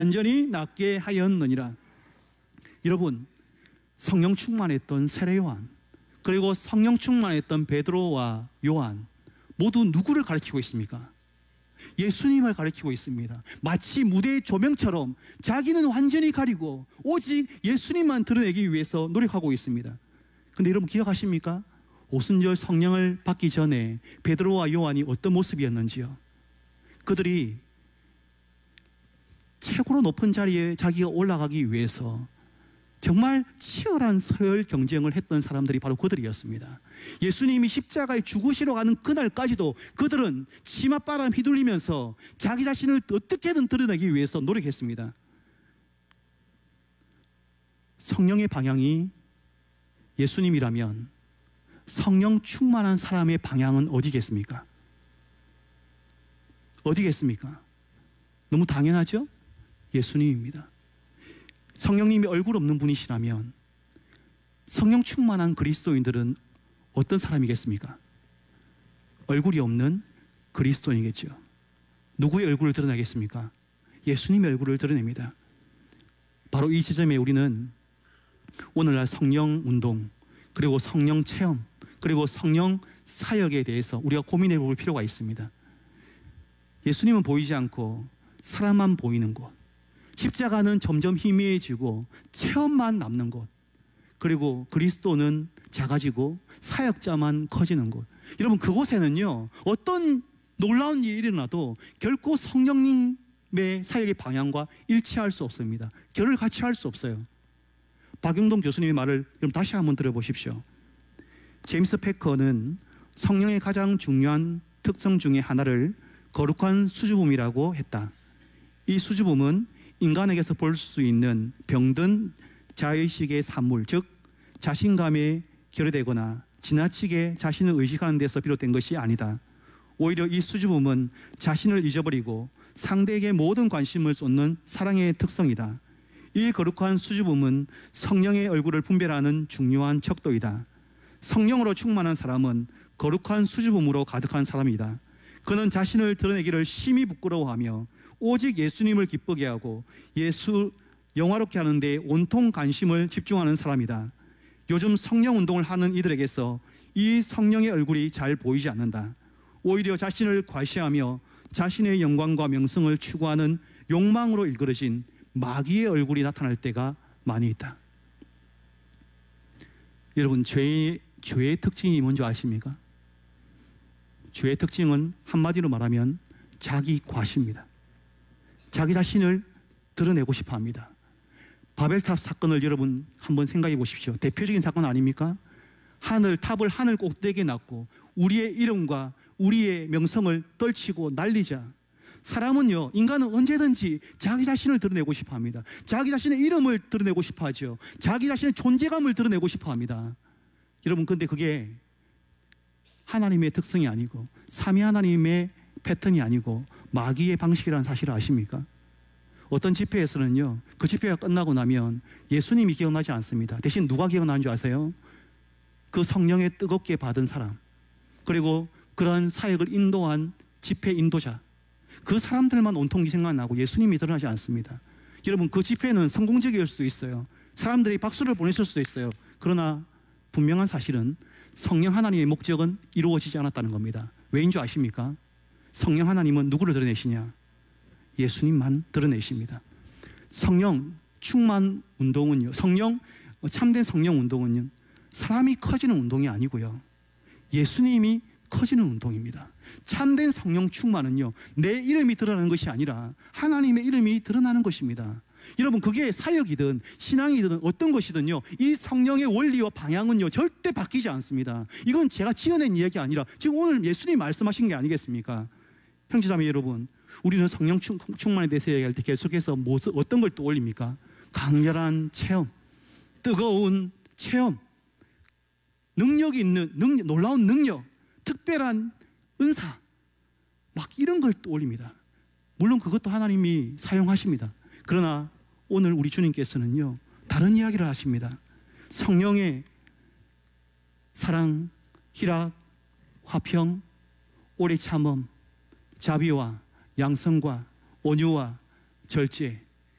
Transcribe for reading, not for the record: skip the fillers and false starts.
완전히 낫게 하였느니라. 여러분, 성령 충만했던 세례 요한, 그리고 성령 충만했던 베드로와 요한 모두 누구를 가리키고 있습니까? 예수님을 가리키고 있습니다. 마치 무대의 조명처럼 자기는 완전히 가리고 오직 예수님만 드러내기 위해서 노력하고 있습니다. 근데 여러분 기억하십니까? 오순절 성령을 받기 전에 베드로와 요한이 어떤 모습이었는지요? 그들이 최고로 높은 자리에 자기가 올라가기 위해서 정말 치열한 서열 경쟁을 했던 사람들이 바로 그들이었습니다. 예수님이 십자가에 죽으시러 가는 그날까지도 그들은 치맛바람 휘둘리면서 자기 자신을 어떻게든 드러내기 위해서 노력했습니다. 성령의 방향이 예수님이라면 성령 충만한 사람의 방향은 어디겠습니까? 어디겠습니까? 너무 당연하죠? 예수님입니다. 성령님이 얼굴 없는 분이시라면 성령 충만한 그리스도인들은 어떤 사람이겠습니까? 얼굴이 없는 그리스도인이겠죠. 누구의 얼굴을 드러내겠습니까? 예수님의 얼굴을 드러냅니다. 바로 이 지점에 우리는 오늘날 성령 운동, 그리고 성령 체험, 그리고 성령 사역에 대해서 우리가 고민해 볼 필요가 있습니다. 예수님은 보이지 않고 사람만 보이는 곳, 십자가는 점점 희미해지고 체험만 남는 곳, 그리고 그리스도는 작아지고 사역자만 커지는 곳. 여러분, 그곳에는요 어떤 놀라운 일이 일어나도 결코 성령님의 사역의 방향과 일치할 수 없습니다. 결을 같이 할 수 없어요. 박용동 교수님의 말을 여러분 다시 한번 들어보십시오. 제임스 패커는 성령의 가장 중요한 특성 중에 하나를 거룩한 수줍음이라고 했다. 이 수줍음은 인간에게서 볼 수 있는 병든 자의식의 산물, 즉 자신감에 결여되거나 지나치게 자신을 의식하는 데서 비롯된 것이 아니다. 오히려 이 수줍음은 자신을 잊어버리고 상대에게 모든 관심을 쏟는 사랑의 특성이다. 이 거룩한 수줍음은 성령의 얼굴을 분별하는 중요한 척도이다. 성령으로 충만한 사람은 거룩한 수줍음으로 가득한 사람이다. 그는 자신을 드러내기를 심히 부끄러워하며 오직 예수님을 기쁘게 하고 예수 영화롭게 하는 데 온통 관심을 집중하는 사람이다. 요즘 성령 운동을 하는 이들에게서 이 성령의 얼굴이 잘 보이지 않는다. 오히려 자신을 과시하며 자신의 영광과 명성을 추구하는 욕망으로 일그러진 마귀의 얼굴이 나타날 때가 많이 있다. 여러분, 죄의 특징이 뭔지 아십니까? 죄의 특징은 한마디로 말하면 자기 과시입니다. 자기 자신을 드러내고 싶어 합니다. 바벨탑 사건을 여러분 한번 생각해 보십시오. 대표적인 사건 아닙니까? 탑을 하늘 꼭대기에 놨고 우리의 이름과 우리의 명성을 떨치고 날리자. 사람은요, 인간은 언제든지 자기 자신을 드러내고 싶어 합니다. 자기 자신의 이름을 드러내고 싶어 하죠. 자기 자신의 존재감을 드러내고 싶어 합니다. 여러분, 근데 그게 하나님의 특성이 아니고 삼위 하나님의 패턴이 아니고 마귀의 방식이라는 사실을 아십니까? 어떤 집회에서는요, 그 집회가 끝나고 나면 예수님이 기억나지 않습니다. 대신 누가 기억나는 줄 아세요? 그 성령에 뜨겁게 받은 사람, 그리고 그런 사역을 인도한 집회 인도자, 그 사람들만 온통이 생각나고 예수님이 드러나지 않습니다. 여러분, 그 집회는 성공적일 수도 있어요. 사람들이 박수를 보냈을 수도 있어요. 그러나 분명한 사실은 성령 하나님의 목적은 이루어지지 않았다는 겁니다. 왜인 줄 아십니까? 성령 하나님은 누구를 드러내시냐? 예수님만 드러내십니다. 성령 충만 운동은요, 참된 성령 운동은요, 사람이 커지는 운동이 아니고요, 예수님이 커지는 운동입니다. 참된 성령 충만은요, 내 이름이 드러나는 것이 아니라 하나님의 이름이 드러나는 것입니다. 여러분, 그게 사역이든 신앙이든 어떤 것이든요, 이 성령의 원리와 방향은요 절대 바뀌지 않습니다. 이건 제가 지어낸 이야기 아니라 지금 오늘 예수님이 말씀하신 게 아니겠습니까? 형제자매 여러분, 우리는 성령 충만에 대해서 얘기할 때 계속해서 어떤 걸 떠올립니까? 강렬한 체험, 뜨거운 체험, 능력이 있는 놀라운 능력, 특별한 은사, 막 이런 걸 떠올립니다. 물론 그것도 하나님이 사용하십니다. 그러나 오늘 우리 주님께서는요, 다른 이야기를 하십니다. 성령의 사랑, 희락, 화평, 오래 참음, 자비와 양성과 온유와 절제,